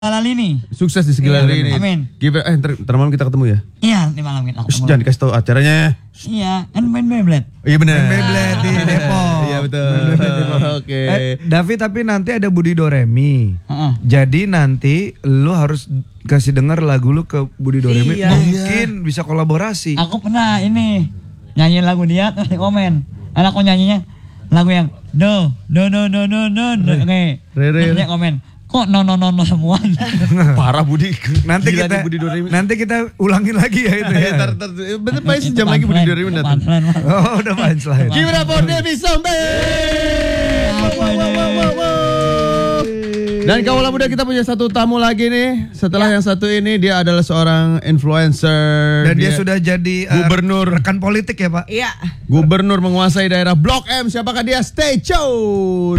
Lini. Sukses di segala lini. Amin. Ntar malam kita ketemu ya. Iya, nanti malam kita ketemu. Jangan dikasih tahu acaranya. Iya, kan main Beyblade. Iya benar. Main Beyblade di Depok. Iya betul. Oke. David, tapi nanti ada Budi Doremi. Heeh. Jadi nanti lu harus kasih denger lagu lu ke Budi Doremi. Iya. Mungkin bisa kolaborasi. Aku pernah ini nyanyiin lagu dia terus di komen. Dan aku nyanyinya lagu yang no. Nih. Terus dia komen. Kok no semua? Parah Budi. Nanti Gila kita nih Budi Doremi. nanti kita ulangin lagi ya itu ya. Bener paling sejam lagi Budi Doremi datang. Oh, udah punchline. Gimana for Devi Sampai. Dan kawan muda, kita punya satu tamu lagi nih. Setelah yang satu ini, dia adalah seorang influencer. Dan dia sudah jadi gubernur, rekan politik ya Pak? Iya. Gubernur menguasai daerah Blok M. Siapakah dia? Stay tune.